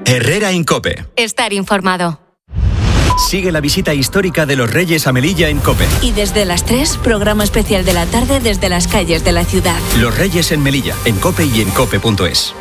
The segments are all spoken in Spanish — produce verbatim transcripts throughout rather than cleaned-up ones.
Herrera en COPE. Estar informado. Sigue la visita histórica de los Reyes a Melilla en COPE. Y desde las tres, programa especial de la tarde desde las calles de la ciudad. Los Reyes en Melilla, en COPE y en cope punto es.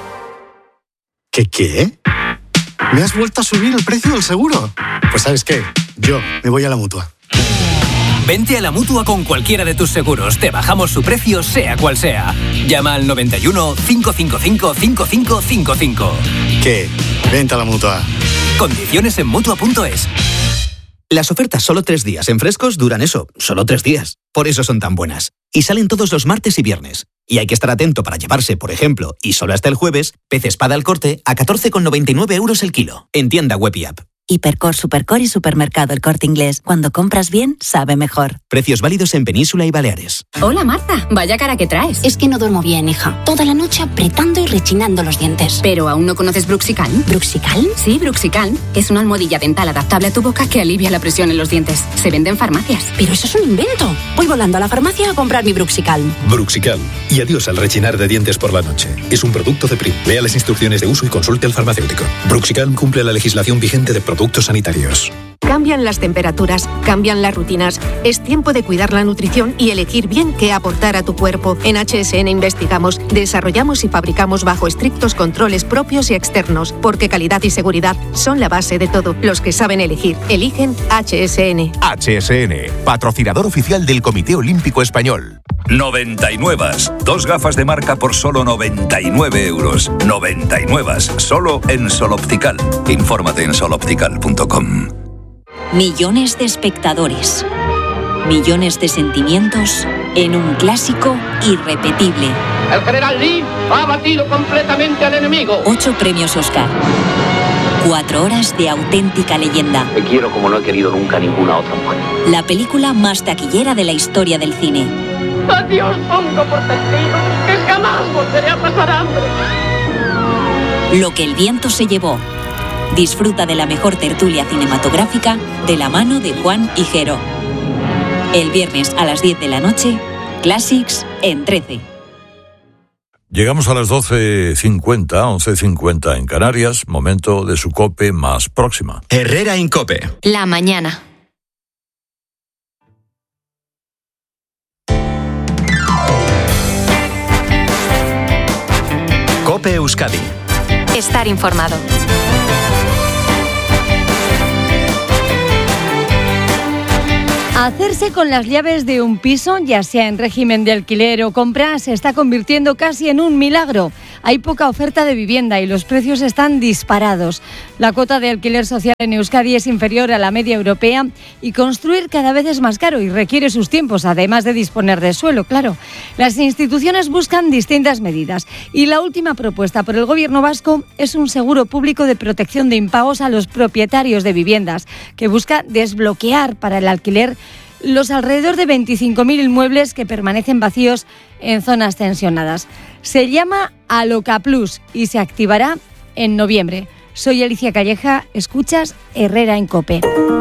¿Qué qué? ¿Me has vuelto a subir el precio del seguro? Pues ¿sabes qué? Yo me voy a la Mutua. Vente a la Mutua con cualquiera de tus seguros. Te bajamos su precio, sea cual sea. Llama al noventa y uno, cinco cinco cinco, cinco cinco cinco cinco. ¿Qué? Vente a la Mutua. Condiciones en Mutua punto es. Las ofertas solo tres días en frescos duran eso, solo tres días. Por eso son tan buenas. Y salen todos los martes y viernes. Y hay que estar atento para llevarse, por ejemplo, y solo hasta el jueves, pez espada al corte a catorce con noventa y nueve euros el kilo. En tienda web y app. Hipercor, Supercor y Supermercado El Corte Inglés. Cuando compras bien, sabe mejor. Precios válidos en Península y Baleares. Hola Marta, vaya cara que traes. Es que no duermo bien, hija. Toda la noche apretando y rechinando los dientes. ¿Pero aún no conoces Bruxicalm? ¿Bruxicalm? Sí, Bruxicalm. Es una almohadilla dental adaptable a tu boca que alivia la presión en los dientes. Se vende en farmacias. Pero eso es un invento. Voy volando a la farmacia a comprar mi Bruxicalm. Bruxicalm. Y adiós al rechinar de dientes por la noche. Es un producto de Prim. Lea las instrucciones de uso y consulte al farmacéutico. Bruxicalm cumple la legislación vigente de productos sanitarios. Cambian las temperaturas, cambian las rutinas. Es tiempo de cuidar la nutrición y elegir bien qué aportar a tu cuerpo. En H S N investigamos, desarrollamos y fabricamos bajo estrictos controles propios y externos, porque calidad y seguridad son la base de todo. Los que saben elegir, eligen H S N. H S N, patrocinador oficial del Comité Olímpico Español. noventa y nueve. Dos gafas de marca por solo noventa y nueve euros. noventa y nueve. Solo en Sol Optical. Infórmate en sol optical punto com. Millones de espectadores. Millones de sentimientos en un clásico irrepetible. El general Lee ha batido completamente al enemigo. Ocho premios Oscar. Cuatro horas de auténtica leyenda. Te quiero como no he querido nunca ninguna otra mujer. La película más taquillera de la historia del cine. Adiós, pongo por testigo que jamás volveré a pasar hambre. Lo que el viento se llevó. Disfruta de la mejor tertulia cinematográfica de la mano de Juan Higuero. El viernes a las diez de la noche, Classics en trece. Llegamos a las doce cincuenta, once cincuenta en Canarias, momento de su COPE más próxima. Herrera en COPE. La mañana. COPE Euskadi. Estar informado. Hacerse con las llaves de un piso, ya sea en régimen de alquiler o compra, se está convirtiendo casi en un milagro. Hay poca oferta de vivienda y los precios están disparados. La cuota de alquiler social en Euskadi es inferior a la media europea y construir cada vez es más caro y requiere sus tiempos, además de disponer de suelo, claro. Las instituciones buscan distintas medidas y la última propuesta por el Gobierno vasco es un seguro público de protección de impagos a los propietarios de viviendas, que busca desbloquear para el alquiler los alrededor de veinticinco mil inmuebles que permanecen vacíos en zonas tensionadas. Se llama Aloca Plus y se activará en noviembre. Soy Alicia Calleja, escuchas Herrera en COPE.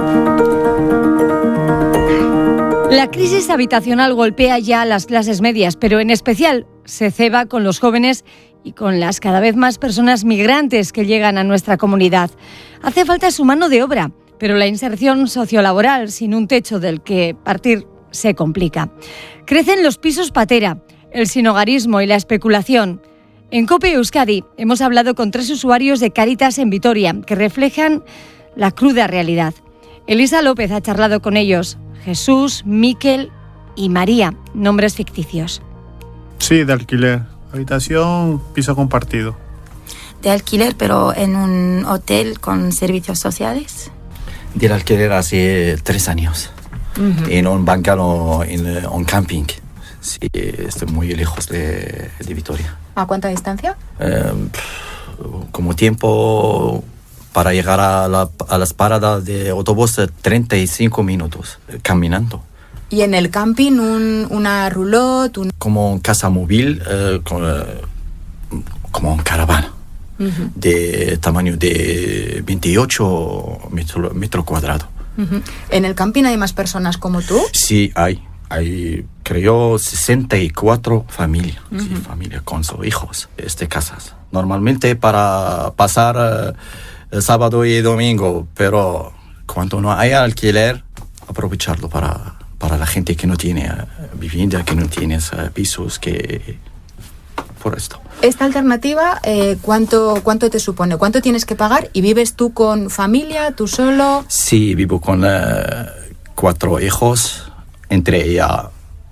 La crisis habitacional golpea ya a las clases medias, pero en especial se ceba con los jóvenes y con las cada vez más personas migrantes que llegan a nuestra comunidad. Hace falta su mano de obra, pero la inserción sociolaboral sin un techo del que partir se complica. Crecen los pisos patera, el sinhogarismo y la especulación. En COPE Euskadi hemos hablado con tres usuarios de Cáritas en Vitoria que reflejan la cruda realidad. Elisa López ha charlado con ellos. Jesús, Miquel y María, nombres ficticios. Sí, de alquiler. Habitación, piso compartido. De alquiler, pero en un hotel con servicios sociales. Del alquiler hace tres años. Uh-huh. En un bancano, en un camping. Sí, estoy muy lejos de, de Vitoria. ¿A cuánta distancia? Eh, como tiempo para llegar a, la, a las paradas de autobús, treinta y cinco minutos caminando. ¿Y en el camping un, una roulotte? Un... Como casa móvil, eh, como, eh, como una caravana. Uh-huh. De tamaño de veintiocho metros metro cuadrados. Uh-huh. ¿En el camping hay más personas como tú? Sí, hay. Hay, creo, sesenta y cuatro familias. Uh-huh. Sí, familias con sus hijos, este, casas. Normalmente para pasar el sábado y domingo, pero cuando no hay alquiler, aprovecharlo para, para la gente que no tiene uh, vivienda, que no tiene uh, pisos, que por esto. Esta alternativa, eh, ¿cuánto, ¿cuánto te supone? ¿Cuánto tienes que pagar? ¿Y vives tú con familia, tú solo? Sí, vivo con uh, cuatro hijos, entre ellas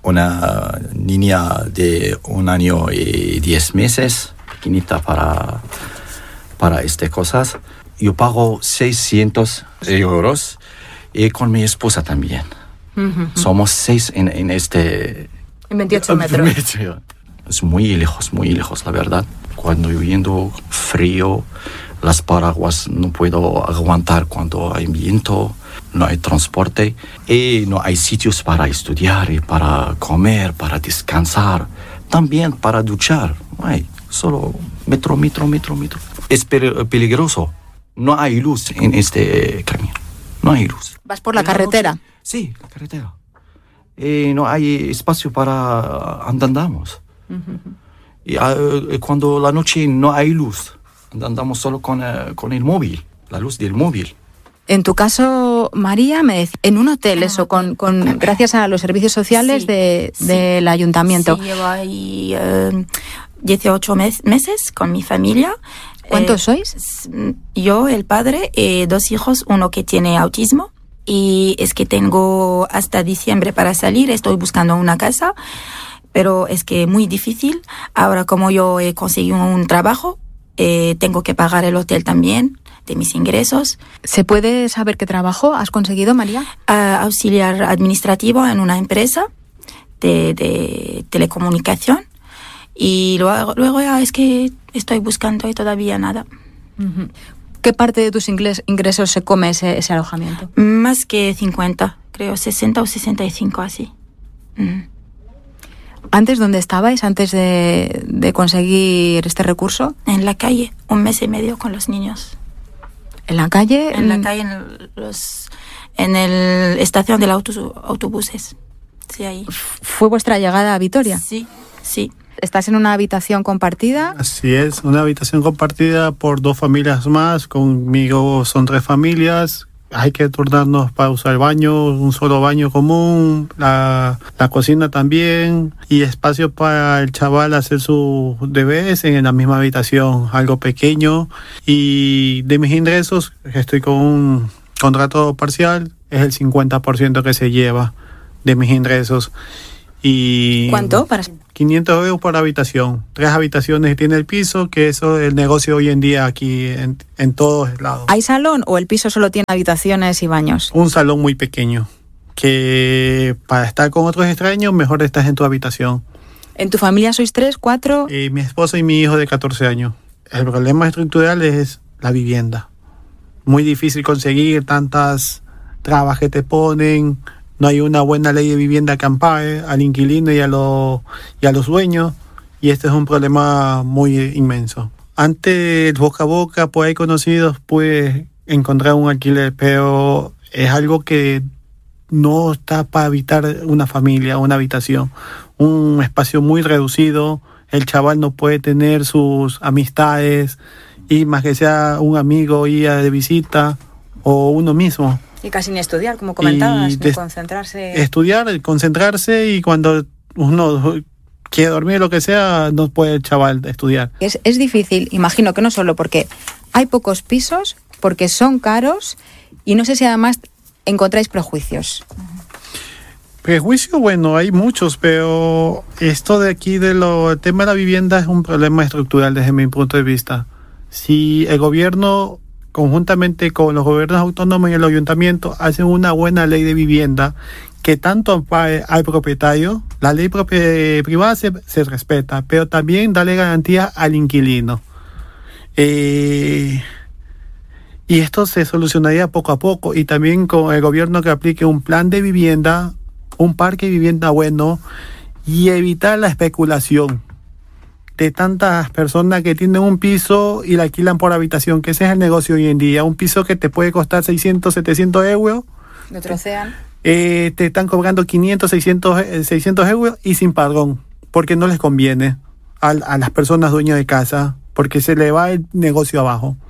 una niña de un año y diez meses, pequeñita para, para estas cosas. Yo pago seiscientos euros y con mi esposa también. Uh-huh. Somos seis en, en este... En veintiocho metros. Es muy lejos, muy lejos, la verdad. Cuando lloviendo frío, las paraguas no puedo aguantar cuando hay viento, no hay transporte y no hay sitios para estudiar y para comer, para descansar, también para duchar. No hay, solo metro, metro, metro, metro. Es peligroso. No hay luz en este camino. No hay luz. ¿Vas por la carretera? Noche, sí, la carretera. Y no hay espacio para andamos. Uh-huh. Y uh, cuando la noche no hay luz, andamos solo con, uh, con el móvil, la luz del móvil. En tu caso, María, me decía, en un hotel, eso, con, con gracias a los servicios sociales sí, de, sí. del ayuntamiento. Sí, llevo ahí uh, dieciocho mes, meses con mi familia. ¿Cuántos eh, sois? Yo, el padre, y dos hijos, uno que tiene autismo. Y es que tengo hasta diciembre para salir, estoy buscando una casa, pero es que muy difícil. Ahora, como yo he conseguido un trabajo, eh, tengo que pagar el hotel también, de mis ingresos. ¿Se puede saber qué trabajo has conseguido, María? Uh, auxiliar administrativo en una empresa de, de telecomunicación. Y luego, luego ya es que estoy buscando y todavía nada. Uh-huh. ¿Qué parte de tus ingresos se come ese, ese alojamiento? Más que cincuenta, creo, sesenta o sesenta y cinco, así. Mm. ¿Antes dónde estabais, antes de, de conseguir este recurso? En la calle, un mes y medio con los niños. ¿En la calle? En la calle, en los, en el estación de los autobuses. Sí, ahí. ¿Fue vuestra llegada a Vitoria? Sí, sí. ¿Estás en una habitación compartida? Así es, una habitación compartida por dos familias más. Conmigo son tres familias. Hay que turnarnos para usar el baño, un solo baño común, la, la cocina también, y espacio para el chaval hacer sus deberes en la misma habitación, algo pequeño. Y de mis ingresos, estoy con un contrato parcial, es el cincuenta por ciento que se lleva de mis ingresos. Y ¿cuánto? Para... quinientos euros por habitación. Tres habitaciones tiene el piso, que eso es el negocio hoy en día aquí en, en todos lados. ¿Hay salón o el piso solo tiene habitaciones y baños? Un salón muy pequeño, que para estar con otros extraños mejor estás en tu habitación. ¿En tu familia sois tres, cuatro? Eh, mi esposa y mi hijo de catorce años. El problema estructural es la vivienda. Muy difícil conseguir, tantas trabas que te ponen. No hay una buena ley de vivienda que ampare al inquilino y a, los, y a los dueños, y este es un problema muy inmenso. Antes, boca a boca, por ahí conocidos, pude encontrar un alquiler, pero es algo que no está para habitar una familia, una habitación. Un espacio muy reducido, el chaval no puede tener sus amistades, y más que sea un amigo ir de visita o uno mismo. Y casi ni estudiar, como comentabas, ni concentrarse. Estudiar, concentrarse, y cuando uno quiere dormir, lo que sea, no puede el chaval estudiar. Es, es difícil, imagino que no solo porque hay pocos pisos, porque son caros, y no sé si además encontráis prejuicios. Prejuicios, bueno, hay muchos, pero esto de aquí, de lo, el tema de la vivienda es un problema estructural desde mi punto de vista. Si el gobierno, conjuntamente con los gobiernos autónomos y el ayuntamiento, hacen una buena ley de vivienda que tanto ampare al propietario, la ley privada se, se respeta, pero también darle garantía al inquilino. Eh, y esto se solucionaría poco a poco, y también con el gobierno que aplique un plan de vivienda, un parque de vivienda bueno, y evitar la especulación de tantas personas que tienen un piso y la alquilan por habitación, que ese es el negocio hoy en día. Un piso que te puede costar seiscientos, setecientos euros. ¿Lo trocean? Eh, te están cobrando quinientos, seiscientos, seiscientos euros y sin padrón, porque no les conviene a, a las personas dueñas de casa, porque se le va el negocio abajo.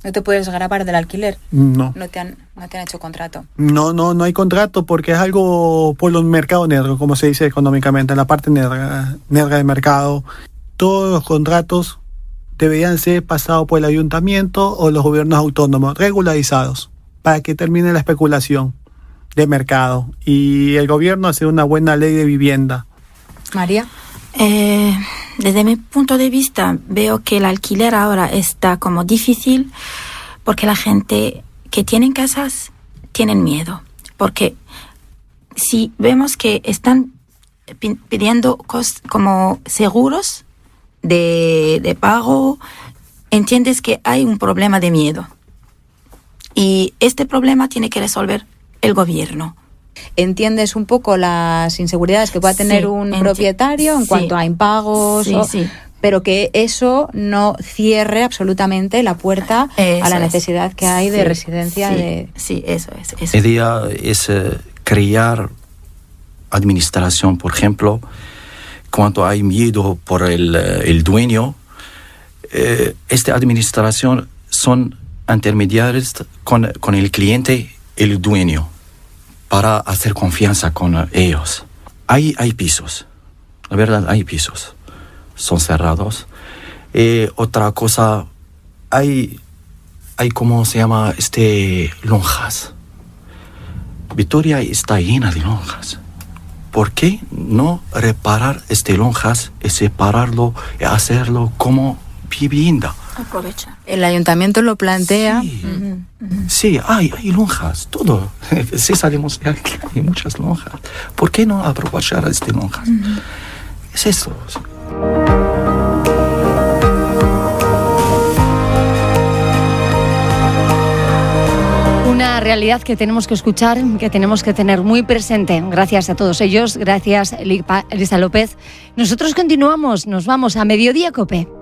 No te puedes grabar del alquiler. No. No te han, no te han hecho contrato. No, no, no hay contrato porque es algo por el mercado negro, como se dice económicamente, la parte negra, negra del mercado. Todos los contratos deberían ser pasados por el ayuntamiento o los gobiernos autónomos, regularizados, para que termine la especulación de mercado y el gobierno hace una buena ley de vivienda. María. Eh, desde mi punto de vista veo que el alquiler ahora está como difícil porque la gente que tiene casas tienen miedo, porque si vemos que están pidiendo cos- como seguros de, de pago, entiendes que hay un problema de miedo y este problema tiene que resolver el gobierno. ¿Entiendes un poco las inseguridades que pueda tener Sí, un enti- propietario en sí. cuanto a impagos? Sí, o- sí. Pero que eso no cierre absolutamente la puerta Eso a la es. necesidad que hay de Sí, residencia. sí, de sí, eso es. Eso. La idea es eh, crear administración, por ejemplo, cuando hay miedo por el, eh, el dueño, eh, esta administración son intermediarios con, con el cliente y el dueño para hacer confianza con ellos. Hay, hay pisos, la verdad hay pisos, son cerrados. Eh, otra cosa, hay, hay ¿cómo se llama? Este, lonjas. Vitoria está llena de lonjas. ¿Por qué no reparar este lonjas y separarlo y hacerlo como vivienda? Aprovecha. El ayuntamiento lo plantea. Sí, sí hay, hay lonjas, todo. Si salimos de aquí, hay muchas lonjas. ¿Por qué no aprovechar este lonjas? Uh-huh. Es eso. Una realidad que tenemos que escuchar, que tenemos que tener muy presente. Gracias a todos ellos, gracias Elisa López. Nosotros continuamos, nos vamos a Mediodía COPE.